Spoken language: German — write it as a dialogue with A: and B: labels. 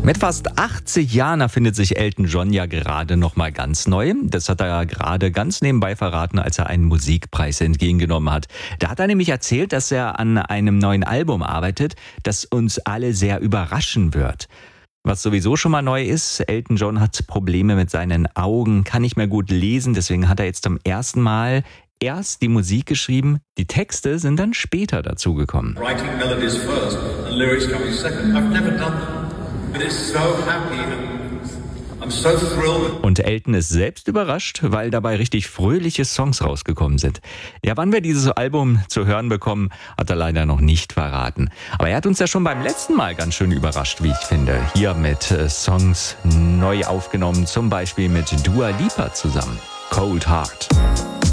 A: Mit fast 80 Jahren erfindet sich Elton John ja gerade noch mal ganz neu. Das hat er ja gerade ganz nebenbei verraten, als er einen Musikpreis entgegengenommen hat. Da hat er nämlich erzählt, dass er an einem neuen Album arbeitet, das uns alle sehr überraschen wird. Was sowieso schon mal neu ist, Elton John hat Probleme mit seinen Augen, kann nicht mehr gut lesen, deswegen hat er jetzt zum ersten Mal erst die Musik geschrieben, die Texte sind dann später dazugekommen.
B: Writing melodies first and lyrics coming second. I've never done that. But it's so happy and I'm so thrilled.
A: Und Elton ist selbst überrascht, weil dabei richtig fröhliche Songs rausgekommen sind. Ja, wann wir dieses Album zu hören bekommen, hat er leider noch nicht verraten. Aber er hat uns ja schon beim letzten Mal ganz schön überrascht, wie ich finde. Hier mit Songs neu aufgenommen, zum Beispiel mit Dua Lipa zusammen. Cold Heart.